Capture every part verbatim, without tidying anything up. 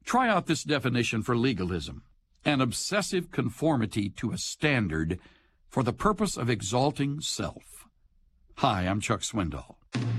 Try out this definition for legalism: an obsessive conformity to a standard for the purpose of exalting self. Hi, I'm Chuck Swindoll.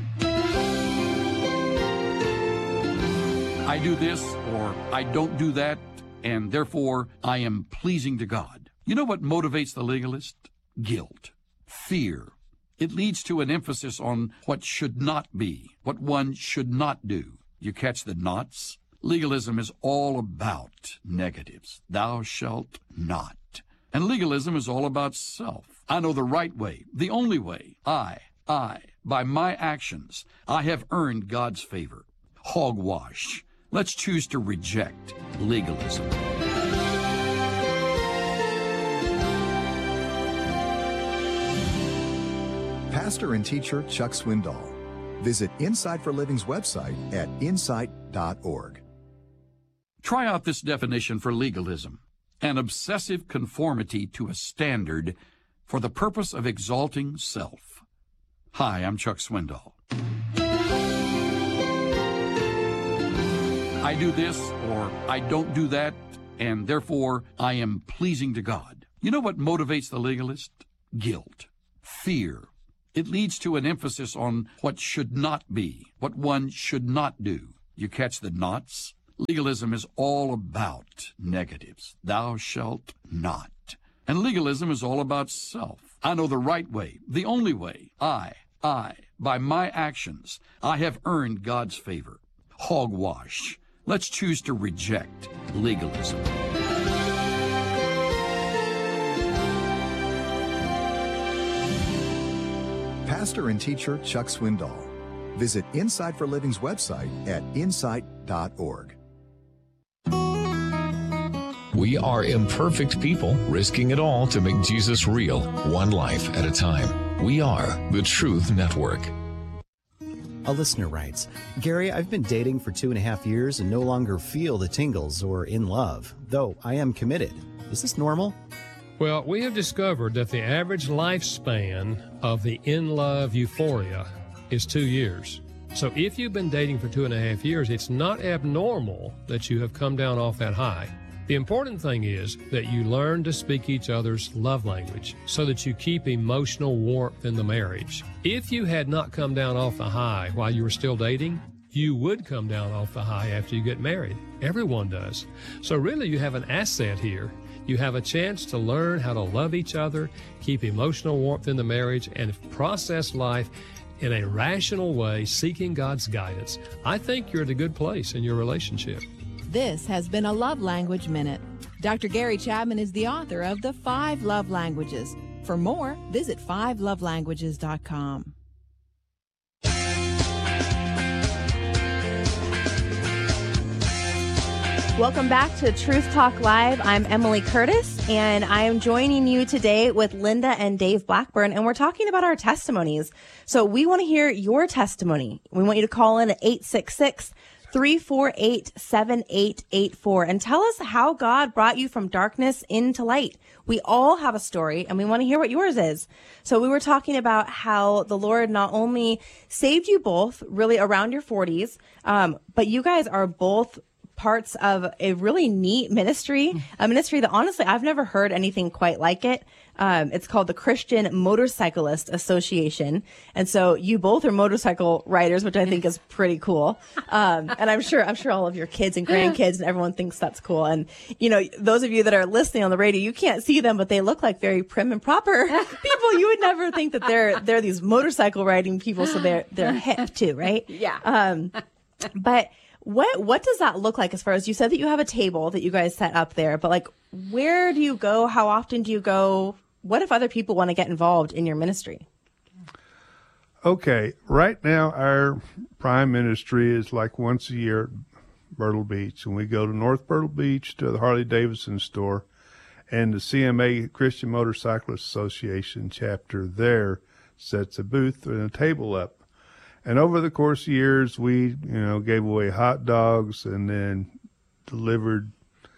I do this, or I don't do that, and therefore I am pleasing to God. You know what motivates the legalist? Guilt, fear. It leads to an emphasis on what should not be, what one should not do. You catch the knots? Legalism is all about negatives. Thou shalt not. And legalism is all about self. I know the right way, the only way. I, I, by my actions, I have earned God's favor. Hogwash. Let's choose to reject legalism. Pastor and teacher Chuck Swindoll. Visit Insight for Living's website at insight dot org. Try out this definition for legalism: an obsessive conformity to a standard for the purpose of exalting self. Hi, I'm Chuck Swindoll. I do this, or I don't do that, and therefore I am pleasing to God. You know what motivates the legalist? Guilt, fear. It leads to an emphasis on what should not be, what one should not do. You catch the knots? Legalism is all about negatives. Thou shalt not. And legalism is all about self. I know the right way, the only way. I, I, by my actions, I have earned God's favor. Hogwash. Let's choose to reject legalism. Pastor and teacher Chuck Swindoll. Visit Insight for Living's website at insight dot org. We are imperfect people risking it all to make Jesus real, one life at a time. We are the Truth Network. A listener writes, Gary, I've been dating for two and a half years and no longer feel the tingles or in love, though I am committed. Is this normal? Well, we have discovered that the average lifespan of the in-love euphoria is two years. So if you've been dating for two and a half years, it's not abnormal that you have come down off that high. The important thing is that you learn to speak each other's love language so that you keep emotional warmth in the marriage. If you had not come down off the high while you were still dating, you would come down off the high after you get married. Everyone does. So really you have an asset here. You have a chance to learn how to love each other, keep emotional warmth in the marriage, and process life in a rational way, seeking God's guidance. I think you're at a good place in your relationship. This has been a Love Language Minute. Doctor Gary Chapman is the author of The Five Love Languages. For more, visit five love languages dot com. Welcome back to Truth Talk Live. I'm Emily Curtis, and I am joining you today with Linda and Dave Blackburn, and we're talking about our testimonies. So we want to hear your testimony. We want you to call in at eight six six, three four eight, seven eight eight four and tell us how God brought you from darkness into light. We all have a story, and we want to hear what yours is. So we were talking about how the Lord not only saved you both really around your forties, um, but you guys are both parts of a really neat ministry, a ministry that honestly I've never heard anything quite like it. Um, it's called the Christian Motorcyclist Association. And so you both are motorcycle riders, which I think is pretty cool. Um, and I'm sure, I'm sure all of your kids and grandkids and everyone thinks that's cool. And, you know, those of you that are listening on the radio, you can't see them, but they look like very prim and proper people. You would never think that they're, they're these motorcycle riding people. So they're, they're hip too, right? Yeah. Um, but What what does that look like as far as you said that you have a table that you guys set up there, but like where do you go? How often do you go? What if other people want to get involved in your ministry? Okay, right now our prime ministry is like once a year at Myrtle Beach, and we go to North Myrtle Beach to the Harley Davidson store, and the C M A Christian Motorcyclist Association chapter there sets a booth and a table up. And over the course of years, we, you know, gave away hot dogs and then delivered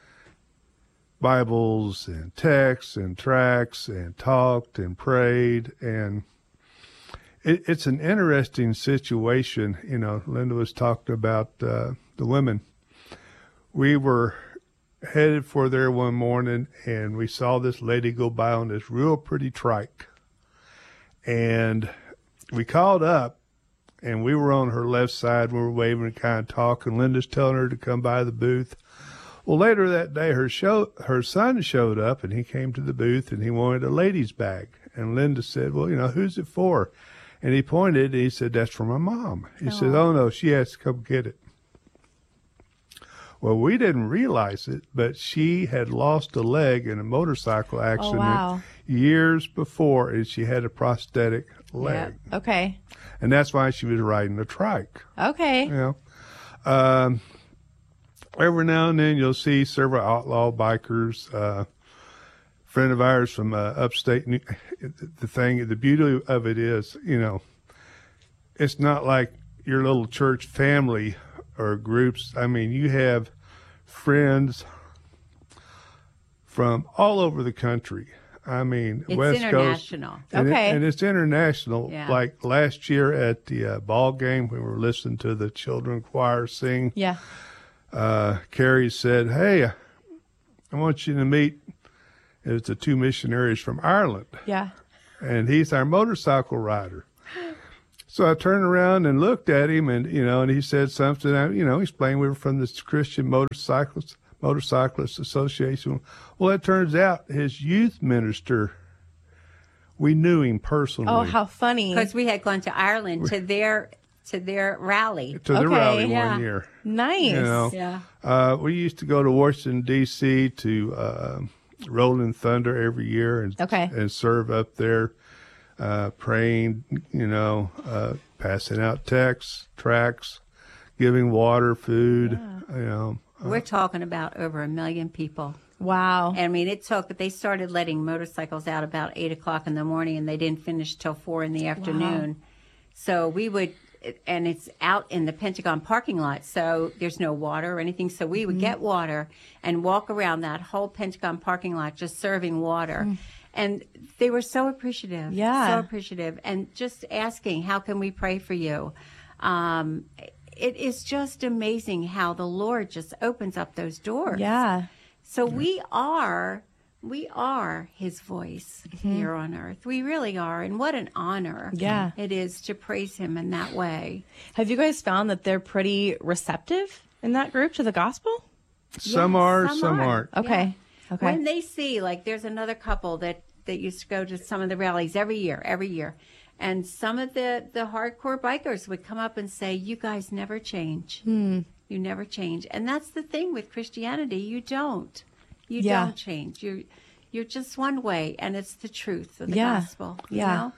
Bibles and texts and tracts and talked and prayed. And it, it's an interesting situation. You know, Linda was talking about uh, the women. we were headed for there one morning, and we saw this lady go by on this real pretty trike. And we called up, and we were on her left side. We were waving and kind of talking. Linda's telling her to come by the booth. Well, later that day, her show, her son showed up, and he came to the booth, and he wanted a lady's bag. And Linda said, well, you know, who's it for? And he pointed, and he said, that's for my mom. He oh. said, oh, no, she has to come get it. Well, we didn't realize it, but she had lost a leg in a motorcycle accident oh, wow. years before, and she had a prosthetic leg. Yeah. Okay. And that's why she was riding the trike. Okay. You know, um, every now and then you'll see several outlaw bikers. Uh, friend of ours from uh, upstate. New- the thing, the beauty of it is, you know, it's not like your little church family or groups. I mean, you have friends from all over the country. I mean, it's West international. Coast. And okay. It, and it's international. Yeah. Like last year at the uh, ball game, we were listening to the children choir sing. Yeah. Uh, Carrie said, hey, I want you to meet, it was the two missionaries from Ireland. Yeah. And he's our motorcycle rider. So I turned around and looked at him, and, you know, and he said something, I, you know, explained we were from the Christian Motorcyclists, Motorcyclists Association. Well, it turns out his youth minister, we knew him personally. Oh, how funny. Because we had gone to Ireland to their to their rally. To the Okay, rally yeah. one year. Nice. You know, Yeah. uh, we used to go to Washington, D C to uh, Rolling Thunder every year and, Okay. and serve up there. Uh, praying, you know, uh, passing out texts, tracts, giving water, food, Yeah. you know. Uh, We're talking about over a million people. Wow. I mean, it took, they started letting motorcycles out about eight o'clock in the morning, and they didn't finish till four in the afternoon. Wow. So we would, and it's out in the Pentagon parking lot, so there's no water or anything. So we would Mm-hmm. get water and walk around that whole Pentagon parking lot just serving water. Mm. And they were so appreciative. Yeah. So appreciative. And just asking, how can we pray for you? Um, it is just amazing how the Lord just opens up those doors. Yeah. So we are, we are his voice Mm-hmm. here on earth. We really are. And what an honor Yeah. it is to praise him in that way. Have you guys found that they're pretty receptive in that group to the gospel? some Yes, are, some some are. aren't. Okay. Okay. When they see, like, there's another couple that, that used to go to some of the rallies every year, every year. And some of the, the hardcore bikers would come up and say, you guys never change. Hmm. You never change. And that's the thing with Christianity. You don't. You Yeah. don't change. You're, you're just one way, and it's the truth of the Yeah. gospel. You Yeah. know?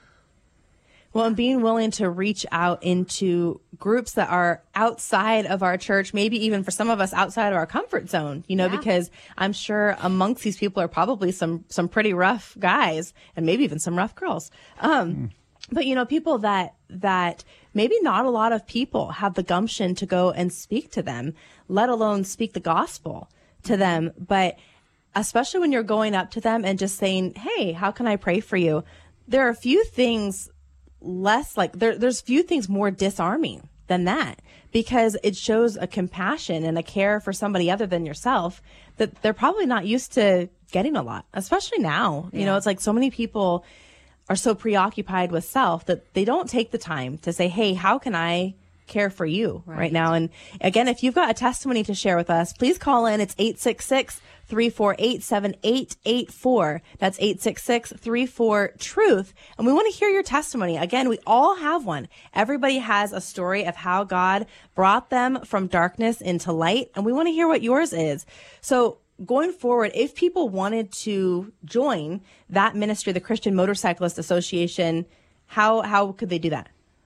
Well, and being willing to reach out into groups that are outside of our church, maybe even for some of us outside of our comfort zone, you know, Yeah. because I'm sure amongst these people are probably some, some pretty rough guys and maybe even some rough girls. Um, mm. But, you know, people that, that maybe not a lot of people have the gumption to go and speak to them, let alone speak the gospel to them. But especially when you're going up to them and just saying, hey, how can I pray for you? There are a few things less like there, there's few things more disarming than that, because it shows a compassion and a care for somebody other than yourself that they're probably not used to getting a lot, especially now. Yeah. You know, it's like so many people are so preoccupied with self that they don't take the time to say, hey, how can I care for you right, right now? And again, if you've got a testimony to share with us, please call in. It's eight six six, three four eight, seven eight eight four. That's eight six six, three four, truth. And we want to hear your testimony. Again, we all have one. Everybody has a story of how God brought them from darkness into light, and we want to hear what yours is. So going forward, if people wanted to join that ministry, the Christian Motorcyclist Association, how how could they do that?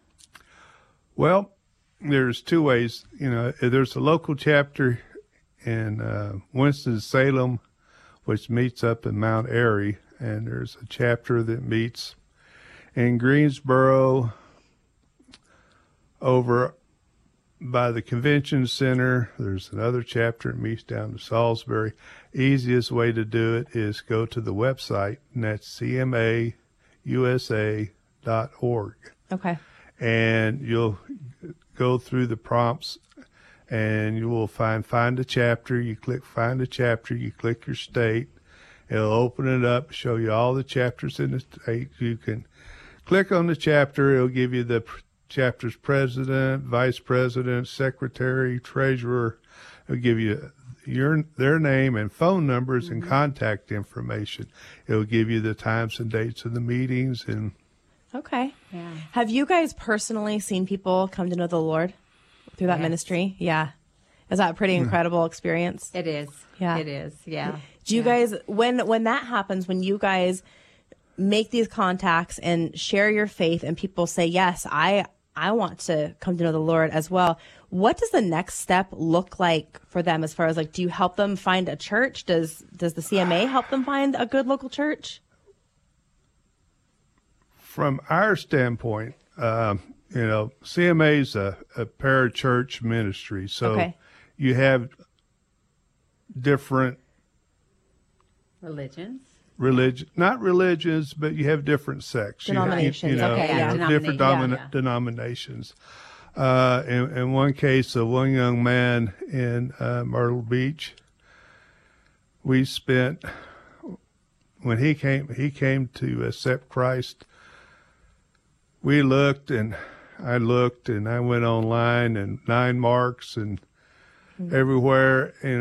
Well, there's two ways. You know, there's a local chapter in uh, Winston-Salem, which meets up in Mount Airy, and there's a chapter that meets in Greensboro over by the convention center. There's another chapter that meets down to Salisbury. Easiest way to do it is go to the website, and that's c m a u s a dot org. Okay. And you'll go through the prompts, and you will find find a chapter. You click find a chapter. You click your state. It'll open it up, show you all the chapters in the state. You can click on the chapter. It'll give you the pr- chapter's president, vice president, secretary, treasurer. It'll give you your their name and phone numbers mm-hmm. and contact information. It'll give you the times and dates of the meetings. And okay. Yeah. Have you guys personally seen people come to know the Lord through that Yes. ministry? Yeah. Is that a pretty incredible experience? It is. Yeah. It is. Yeah. Do you Yeah. guys, when when that happens, when you guys make these contacts and share your faith and people say, yes, I I want to come to know the Lord as well, what does the next step look like for them as far as like, do you help them find a church? Does does the C M A help them find a good local church? From our standpoint, um, you know, C M A is a, a parachurch ministry. So Okay. you have different Religions. religion, not religions, but you have different sects. You- Denominations. You, know, Okay, you yeah. know, different Denomination, domina- yeah. denominations. Uh, in, in one case, of one young man in uh, Myrtle Beach, we spent, when he came, he came to accept Christ, we looked and I looked and I went online and Nine Marks and everywhere, and